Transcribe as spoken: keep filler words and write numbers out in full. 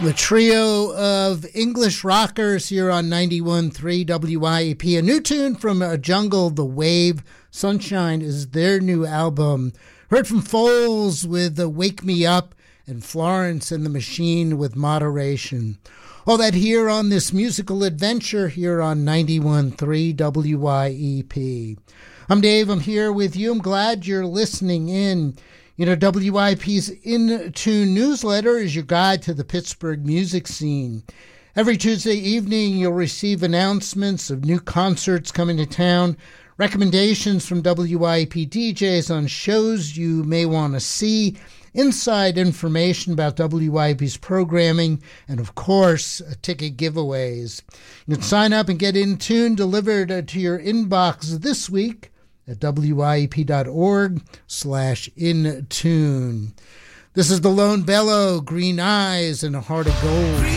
The trio of English rockers here on ninety-one point three W I E P. A new tune from uh, Jungle, The Wave. Sunshine is their new album. Heard from Foles with uh, Wake Me Up and Florence and the Machine with Moderation. All that here on this musical adventure here on ninety-one point three W I E P. I'm Dave. I'm here with you. I'm glad you're listening in. You know, W I P's In Tune newsletter is your guide to the Pittsburgh music scene. Every Tuesday evening, you'll receive announcements of new concerts coming to town, recommendations from W I P D Js on shows you may want to see, inside information about W I P's programming, and, of course, ticket giveaways. You can sign up and get In Tune delivered to your inbox this week at wiep.org slash in tune. This is the Lone Bellow, Green Eyes and a Heart of Gold.